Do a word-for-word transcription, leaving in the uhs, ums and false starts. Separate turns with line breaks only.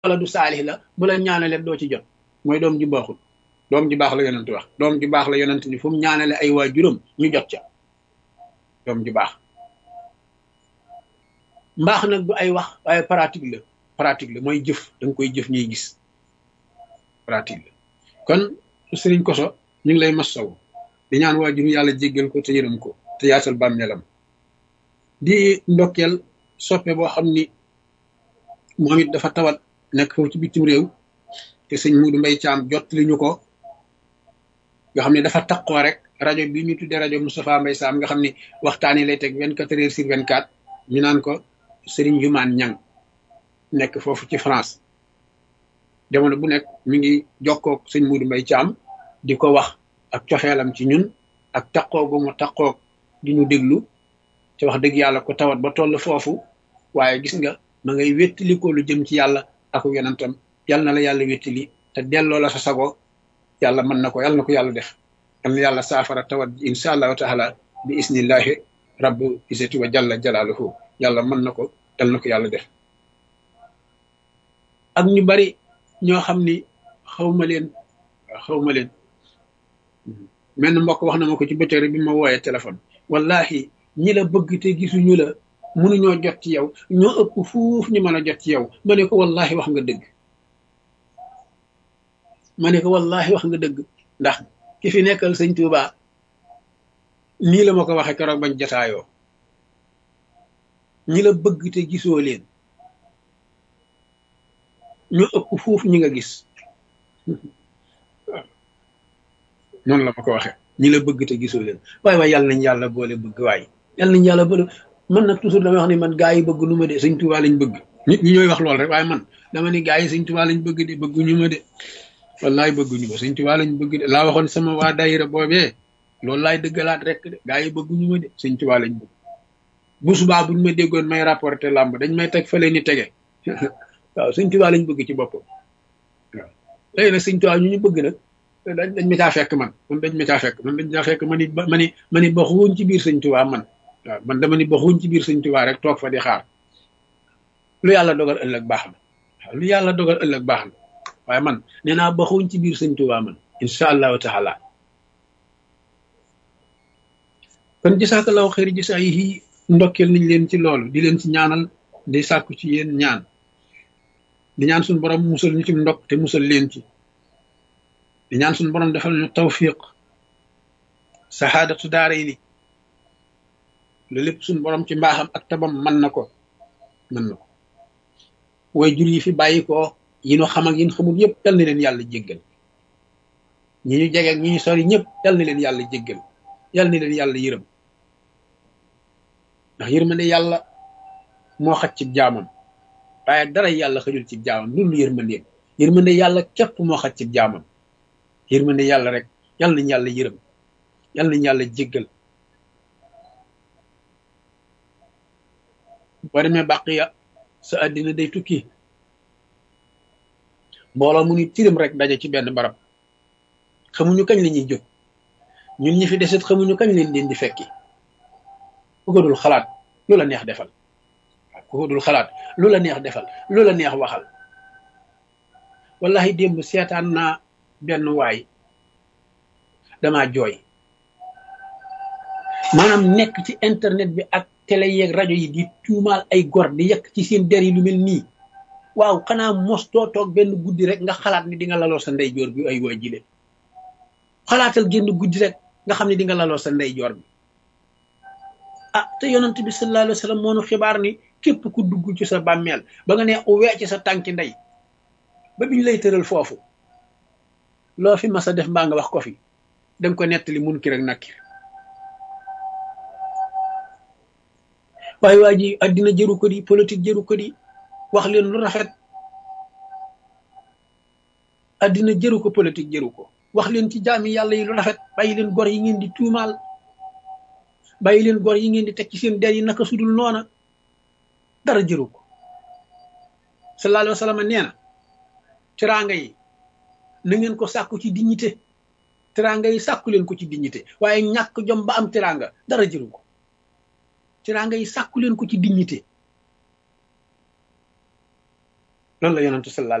wala du saalih la bu la ñaanale doo ci jot mooy doom ji baaxul doom ji baax la yonent wax doom ji baax la yonent ni fu mu ñaanale ay waajuram ñu jot ca doom ji baax mbaax nag du ay wax waaye pratique la pratique la mooy jëf da nga koy jëf ñuy gis pratique la kon sëriñ Koso ñu ngi lay masaw di ñaan waajur yàlla jéggal ko te yërëm ko te yaatal bàmmeelam di ndokkeel soppe boo xam ni moom it dafa tawat nekk foofu ci bitim réew te sëñ Muudu Mbay Caam jot li ñu ko nga xam ne dafa taqoo rek rajo bi ñu tuddee rajo Moustapha Mbay Saam nga xam ne waxtaan yi lay teg vingt-quatre heures sur vingt-quatre ñu naan ko Sëriñ Yumaan Ñang nekk foofu ci France jamono bu nekk mi ngi jokkoog sëñ Muudu Mbay Caam di ko wax ak cofeelam ci ñun ak taqoo gu mu taqoog di ñu déglu te wax dëgg yàlla ko tawat ba toll foofu waaye gis nga ma ngay wéttali ko lu jëm ci yàlla ak yonentam yal na la yàlla wéttali te delloo la sa sago yàlla mën na ko yàlla na ko yàlla def yal na yàlla saafara tawat insha allahu taala bi isnillahi rabbu isati wa jalla jalaaluhu yàlla mën na ko yal na ko yàlla def ak ñu bari ñoo xam ni xawma leen xawma leen menn mbokk wax na ma ko ci bëccëg bi ma wooyee téléphone wallahi ñi la bëgg te gisuñu la mënuñoo jot ci yow ñoo ëpp fuuf ñu mën a jot ci yow ma ne ko wallahi wax nga dëgg ma ne ko wallahi wax nga dëgg ndax ki fi nekkal sëñ Tuuba nii la ma ko waxee keroog bañ jotaayoo ñi la bëgg te gisoo leen ñoo ëpp fuuf ñi nga gis noonu la ma ko waxee ñi la bëgg te gisoo leen waaye waaye yàlla nañ yàlla boole bëgg waaye yàlla nañ yàlla boole man nag toujours damay wax ni man gaa yi bëgg nu ma de sëñ Tuubaa lañ bëgg nit ñi ñooy wax lool rek waaye man dama ni gaa yi sëñ Tuubaa lañ bëgg de bëgguñu ma de wallaay bëgguñu ma sëñ Tuubaa lañ bëgg de laa waxoon sama waa daayira boobee loolu laay dëggalaat rek de gaa yi bëgguñu ma de sëñ Tuubaa lañ bëgg bu subaa buñ ma déggoon may rapporté làmb dañ may teg fële ni tege waaw sëñ Tuubaa lañ bëgg ci boppam waaw léegi nag sëñ Tuubaa ñu ñu bëgg nag dañ dañ ma caa fekk man man dañ ma caa fekk man dañ caa fekk man it ma ni ma ni ba xuuñ ci biir sëñ Tuubaa man waaw man dama ni ba xuuñ ci biir sëñ Tuubaa rek toog fa di xaar lu yàlla dogal ëllëg baax na waaw lu yàlla dogal ëllëg baax na waaye man nee naa ba xuuñ ci biir sëñ Tuubaa man incha allahu taala kon jasaakallaahu xayri jasaa yi ndokkeel nañ leen ci loolu di leen ci ñaanal di sàkku ci yéen ñaan di ñaan suñu borom musal ñu ci ndokk te musal leen ci di ñaan suñu borom defal ñu tawfiq saxaadatu daara yi ni lu lépp suñu borom ci mbaaxam ak tabam mën na ko mën na ko way jur yi fi bàyyi ko yi ñu xam ak yi ñu xamul yëpp yal na leen yàlla jéggal ñi ñu jege ak ñi ñu sori ñëpp yal na leen yàlla jéggal yal na leen yàlla yërëm ndax yërmande yàlla moo xaj ci jaamam waaye dara yàlla xajul ci jaamam loolu yërmande yërmande yàlla képp moo xaj ci jaamam yërmande yàlla rek yal nañ yàlla yërëm yal nañ yàlla jéggal boo demee bàqiya sa àddina day tukki mbooloo mu ni tirim rek daje ci benn barab xamuñu kañ la ñuy jóg ñun ñi fi deset xamuñu kañ leen leen di fekki ku ko dul xalaat lu la neex defal waaw ku ko dul xalaat lu la neex defal lu la neex waxal wallahi démb seetaan naa benn waay damaa jooy maanaam nekk ci internet bi ak télé yeeg rajo yi di tuumaal ay gor di yekk ci seen der yi lu mel nii waaw xanaa mos doo toog benn guddi rek nga xalaat ni di nga laloo sa ndeyjoor bi ay waa jile xalaatal génn guddi rek nga xam ne di nga laloo sa ndeyjoor bi ah te yonent bi sallallahu alayhi wa sallam moo nu xibaar ni képp ku dugg ci sa bàmmeel ba nga ne wee ci sa tànki ndey ba biñ lay tëral foofu loo fi mas a def mbaa nga wax ko fi danga ko nettali munkir ak nakir waaye waa ji addina jëru ko di politique jëru ko di wax leen lu rafet addina jëru ko politique jëru ko wax leen ci jaami yàlla yi lu rafet bàyyi leen gor yi ngeen di tuumaal bàyyi leen gor yi ngeen di teg ci seen der yi naka sudul noona dara jëru ko sallallahu alayhi wa sallam nee na teraanga yi na ngeen ko sàkku ci dignité teraanga yi sàkku leen ko ci dignité waaye ñàkk jom ba am teraanga dara jëru ko teraanga yi sàkku leen ko ci dignité loolu la yonentu sallallahu